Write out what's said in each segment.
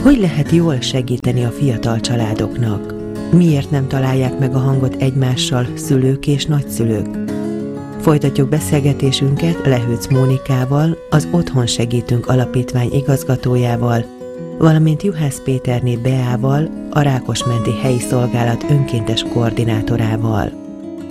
Hogy lehet jól segíteni a fiatal családoknak? Miért nem találják meg a hangot egymással szülők és nagyszülők? Folytatjuk beszélgetésünket Lehőc Mónikával, az Otthon Segítünk Alapítvány igazgatójával, valamint Juhász Péterné Beával, a Rákosmenti Helyi Szolgálat önkéntes koordinátorával.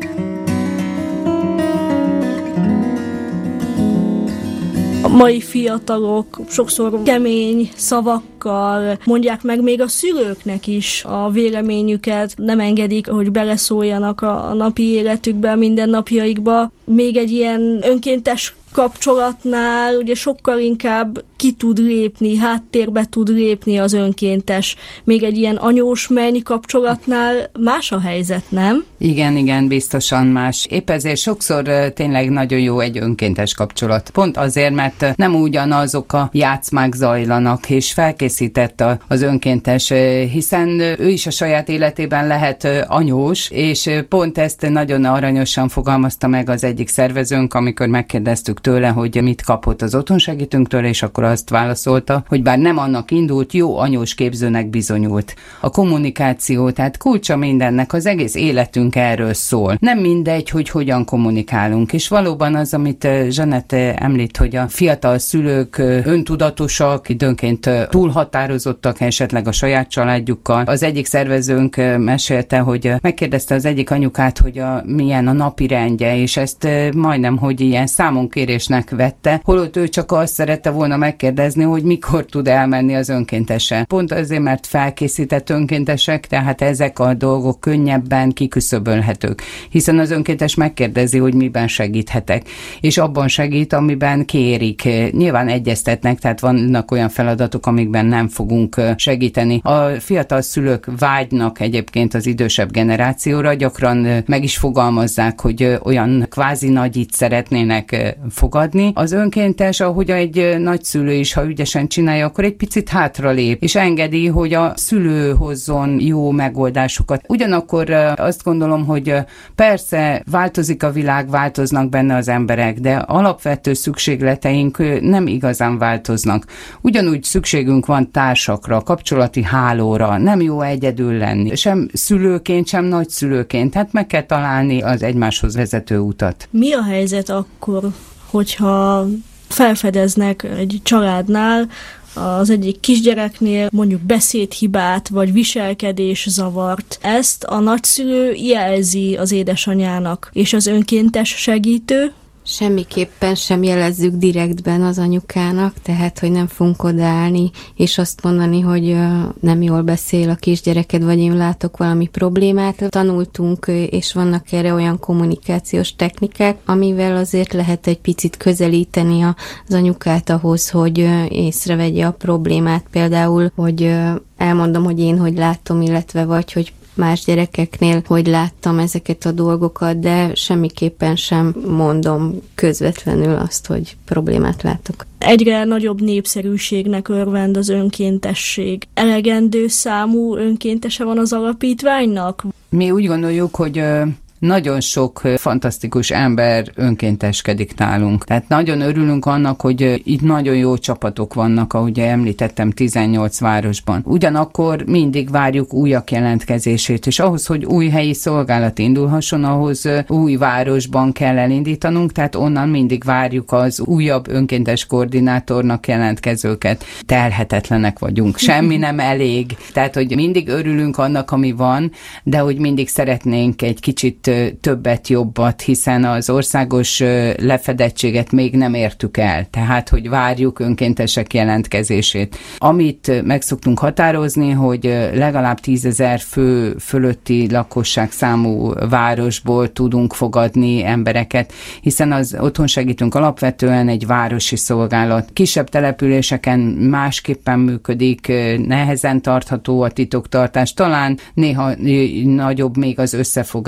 A mai fiatalok sokszor kemény szavakkal mondják meg még a szülőknek is a véleményüket, nem engedik, hogy beleszóljanak a napi életükbe, a mindennapjaikba. Még egy ilyen önkéntes kapcsolatnál ugye sokkal inkább ki tud lépni, háttérbe tud lépni az önkéntes. Még egy ilyen anyós-menny kapcsolatnál más a helyzet, nem? Igen, biztosan más. Épp ezért sokszor tényleg nagyon jó egy önkéntes kapcsolat. Pont azért, mert nem ugyanazok a játszmák zajlanak, és felkészített az önkéntes, hiszen ő is a saját életében lehet anyós, és pont ezt nagyon aranyosan fogalmazta meg az egyik szervezőnk, amikor megkérdeztük tőle, hogy mit kapott az Otthon Segítünktől, és akkor azt válaszolta, hogy bár nem annak indult, jó anyós képzőnek bizonyult. A kommunikáció, tehát kulcsa mindennek, az egész életünk erről szól. Nem mindegy, hogy hogyan kommunikálunk, és valóban az, amit Zsanett említ, hogy a fiatal szülők öntudatosak, időnként túlhatározottak esetleg a saját családjukkal. Az egyik szervezőnk mesélte, hogy megkérdezte az egyik anyukát, hogy milyen a napi rendje, és ezt majdnem, hogy ilyen számonkérésnek vette, holott ő csak azt szerette volna megkérdezni, hogy mikor tud elmenni az önkéntesen. Pont azért, mert felkészített önkéntesek, tehát ezek a dolgok könnyebben kiküszöbölhetők, hiszen az önkéntes megkérdezi, hogy miben segíthetek, és abban segít, amiben kérik. Nyilván egyeztetnek, tehát vannak olyan feladatok, amikben nem fogunk segíteni. A fiatal szülők vágynak egyébként az idősebb generációra, gyakran meg is fogalmazzák, hogy olyan kvázi nagyit szeretnének fogadni. Az önkéntes, ahogy egy nagyszülő is, ha ügyesen csinálja, akkor egy picit hátralép, és engedi, hogy a szülő hozzon jó megoldásokat. Ugyanakkor azt gondolom, hogy persze változik a világ, változnak benne az emberek, de alapvető szükségleteink nem igazán változnak. Ugyanúgy szükségünk van társakra, kapcsolati hálóra, nem jó egyedül lenni, sem szülőként, sem nagyszülőként, tehát meg kell találni az egymáshoz vezető utat. Mi a helyzet akkor, hogyha felfedeznek egy családnál, az egyik kisgyereknél mondjuk beszédhibát vagy viselkedészavart? Ezt a nagyszülő jelzi az édesanyának, és az önkéntes segítő? Semmiképpen sem jelezzük direktben az anyukának, tehát, hogy nem fogunk odaállni, és azt mondani, hogy nem jól beszél a kisgyereked, vagy én látok valami problémát. Tanultunk, és vannak erre olyan kommunikációs technikák, amivel azért lehet egy picit közelíteni az anyukát ahhoz, hogy észrevegye a problémát. Például, hogy elmondom, hogy én hogy látom, illetve vagy, hogy más gyerekeknél, hogy láttam ezeket a dolgokat, de semmiképpen sem mondom közvetlenül azt, hogy problémát látok. Egyre nagyobb népszerűségnek örvend az önkéntesség. Elegendő számú önkéntese van az alapítványnak? Mi úgy gondoljuk, hogy nagyon sok fantasztikus ember önkénteskedik nálunk. Tehát nagyon örülünk annak, hogy itt nagyon jó csapatok vannak, ahogy említettem, 18 városban. Ugyanakkor mindig várjuk újak jelentkezését, és ahhoz, hogy új helyi szolgálat indulhasson, ahhoz új városban kell elindítanunk, tehát onnan mindig várjuk az újabb önkéntes koordinátornak jelentkezőket. Telhetetlenek vagyunk, semmi nem elég. Tehát, hogy mindig örülünk annak, ami van, de hogy mindig szeretnénk egy kicsit többet, jobbat, hiszen az országos lefedettséget még nem értük el. Tehát, hogy várjuk önkéntesek jelentkezését. Amit meg szoktunk határozni, hogy legalább 10 000 fő fölötti lakosság számú városból tudunk fogadni embereket, hiszen az Otthon Segítünk alapvetően egy városi szolgálat. Kisebb településeken másképpen működik, nehezen tartható a titoktartás, talán néha nagyobb még az összefogás, tehát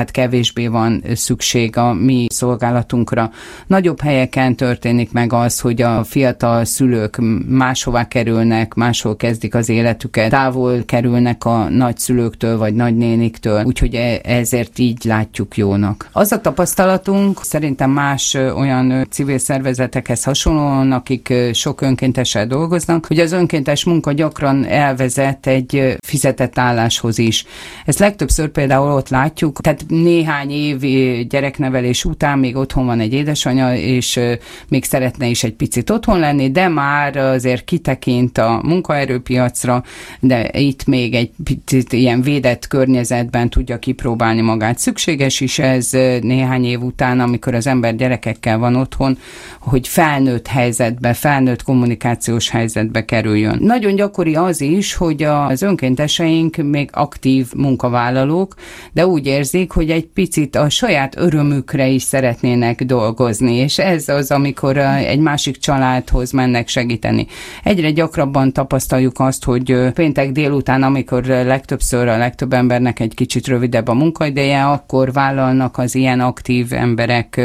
tehát kevésbé van szükség a mi szolgálatunkra. Nagyobb helyeken történik meg az, hogy a fiatal szülők máshová kerülnek, máshol kezdik az életüket, távol kerülnek a nagyszülőktől vagy nagynéniktől, úgyhogy ezért így látjuk jónak. Az a tapasztalatunk szerintem más olyan civil szervezetekhez hasonlóan, akik sok önkéntessel dolgoznak, hogy az önkéntes munka gyakran elvezet egy fizetett álláshoz is. Ezt legtöbbször például ott látjuk, tehát néhány év gyereknevelés után még otthon van egy édesanyja, és még szeretne is egy picit otthon lenni, de már azért kitekint a munkaerőpiacra, de itt még egy picit ilyen védett környezetben tudja kipróbálni magát. Szükséges is ez néhány év után, amikor az ember gyerekekkel van otthon, hogy felnőtt helyzetbe, felnőtt kommunikációs helyzetbe kerüljön. Nagyon gyakori az is, hogy az önkénteseink még aktív munkavállalók, de úgy érzik, hogy egy picit a saját örömükre is szeretnének dolgozni, és ez az, amikor egy másik családhoz mennek segíteni. Egyre gyakrabban tapasztaljuk azt, hogy péntek délután, amikor legtöbbször a legtöbb embernek egy kicsit rövidebb a munkaideje, akkor vállalnak az ilyen aktív emberek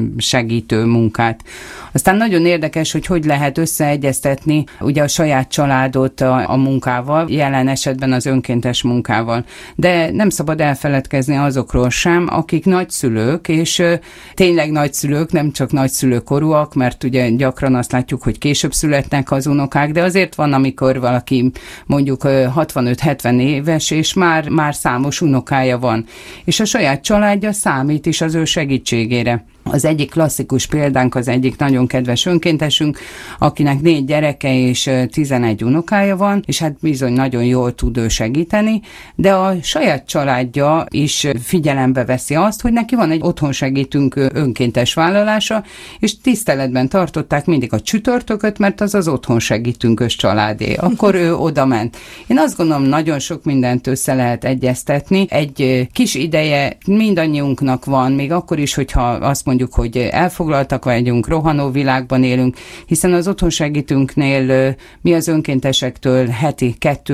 segítő munkát. Aztán nagyon érdekes, hogy lehet összeegyeztetni ugye a saját családot a munkával, jelen esetben az önkéntes munkával. De nem szabad elfeledkezni azokról sem, akik nagyszülők, és tényleg nagyszülők, nem csak nagyszülőkorúak, mert ugye gyakran azt látjuk, hogy később születnek az unokák, de azért van, amikor valaki mondjuk 65-70 éves, és már számos unokája van. És a saját családja számít is az ő segítségére. Az egyik klasszikus példánk az egyik nagyon kedves önkéntesünk, akinek 4 gyereke és 11 unokája van, és hát bizony nagyon jól tud ő segíteni, de a saját családja is figyelembe veszi azt, hogy neki van egy otthon segítünk önkéntes vállalása, és tiszteletben tartották mindig a csütörtököt, mert az otthon segítünkös családé. Akkor ő oda ment. Én azt gondolom, nagyon sok mindent össze lehet egyeztetni. Egy kis ideje mindannyiunknak van, még akkor is, hogyha azt mondjuk, hogy elfoglaltak vagyunk, rohanó világban élünk, hiszen az otthon segítünknél mi az önkéntesektől heti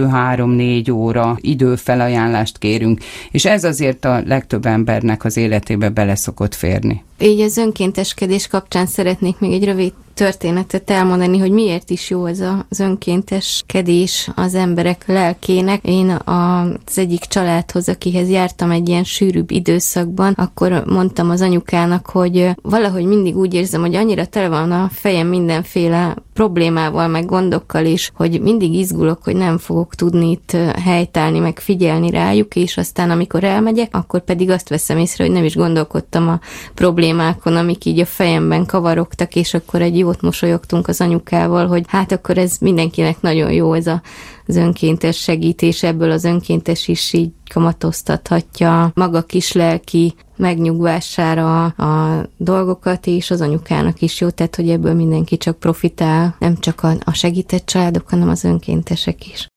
2-3-4 óra időfelajánlást kérünk, és ez azért a legtöbb embernek az életébe bele szokott férni. Így az önkénteskedés kapcsán szeretnék még egy rövid történetet elmondani, hogy miért is jó ez az önkénteskedés az emberek lelkének. Én az egyik családhoz, akihez jártam egy ilyen sűrűbb időszakban, akkor mondtam az anyukának, hogy valahogy mindig úgy érzem, hogy annyira tele van a fejem mindenféle problémával, meg gondokkal is, hogy mindig izgulok, hogy nem fogok tudni itt helytállni, meg figyelni rájuk, és aztán amikor elmegyek, akkor pedig azt veszem észre, hogy nem is gondolkodtam a problémákon, amik így a fejemben kavarogtak, és akkor egy jót mosolyogtunk az anyukával, hogy hát akkor ez mindenkinek nagyon jó ez az önkéntes segítés, ebből az önkéntes is így kamatoztathatja maga kis lelki megnyugvására a dolgokat, és az anyukának is jó, tehát hogy ebből mindenki csak profitál, nem csak a segített családok, hanem az önkéntesek is.